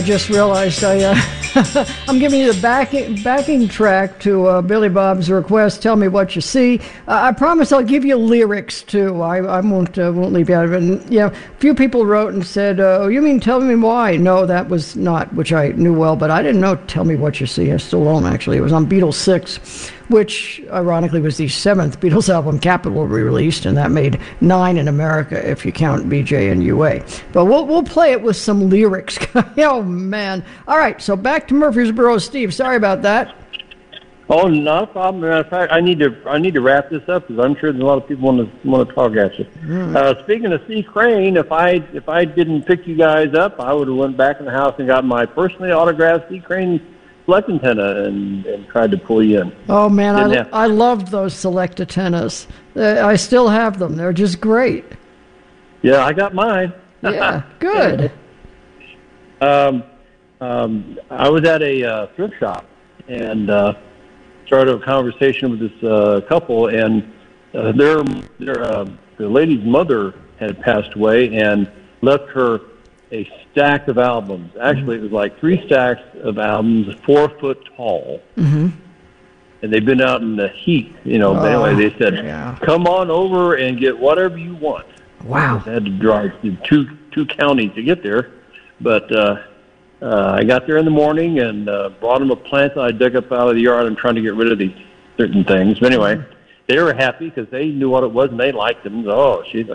Just realized I'm giving you the backing track to Billy Bob's request. Tell me what you see. I promise I'll give you lyrics too. I won't leave you out of it. And, a few people wrote and said, "Oh, you mean Tell Me Why?" No, that was not, which I knew well, but I didn't know Tell Me What You See. I still don't actually. It was on Beatles 6, which ironically was the 7th Beatles album Capitol re-released, and that made 9 in America if you count BJ and UA. But we'll play it with some lyrics. Oh man! All right, so back to Murfreesboro, Steve. Sorry about that. Oh, not a problem. Matter of fact, I need to wrap this up because I'm sure there's a lot of people want to talk at you. Speaking of C. Crane, if I didn't pick you guys up, I would have went back in the house and got my personally autographed C. Crane select antenna and tried to pull you in. Oh man, I loved those select antennas. I still have them. They're just great. Yeah, I got mine. Yeah, good. I was at a thrift shop and started a conversation with this couple, and the lady's mother had passed away and left her a stack of albums. Actually, it was like 3 stacks of albums, 4 foot tall. Mm-hmm. And they've been out in the heat, But anyway, they said, "Come on over and get whatever you want." Wow! I had to drive through two counties to get there, but I got there in the morning and brought them a plant that I dug up out of the yard. I'm trying to get rid of these certain things. But anyway, they were happy because they knew what it was and they liked them. Oh,